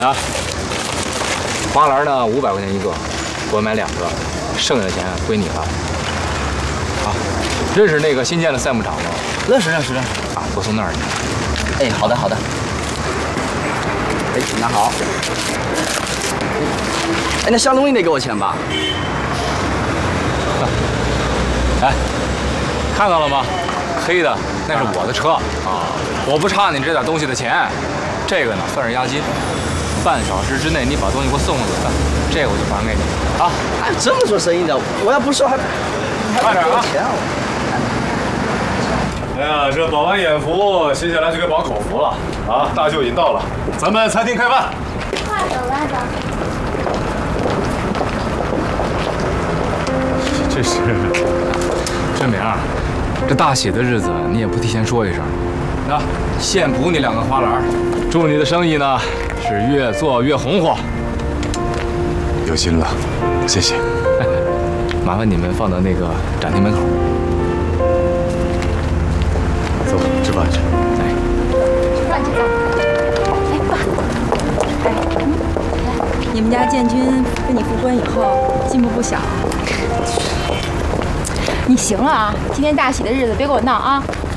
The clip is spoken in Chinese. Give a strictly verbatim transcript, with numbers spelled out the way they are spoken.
啊，花篮呢五百块钱一个，我买两个，剩下的钱归你了。啊，认识那个新建的赛牧场吗？ 认识认识认识。 啊，我送那儿去。 哎，好的好的。哎，拿好。哎，那相中你得给我钱吧？ 哎，看到了吗？黑的那是我的车啊，我不差你这点东西的钱。这个呢算是押金，半小时之内你把东西给我送过去，这个我就还给你啊。 哎，这么做生意的，我要不收还快点啊！ 钱啊！ 哎呀，这饱完眼福，接下来就该饱口福了啊！大舅已经到了，咱们餐厅开饭。 快走拉走。 这是振明，这大喜的日子你也不提前说一声啊！现补你两个花篮，祝你的生意呢是越做越红火。 有心了，谢谢。 麻烦你们放到那个展厅门口。 走，吃饭去。 哎， 吃饭去走。哎，爸。哎，嗯，来， 你们家建军跟你复婚以后进步不小。 你行了啊！今天大喜的日子别给我闹啊！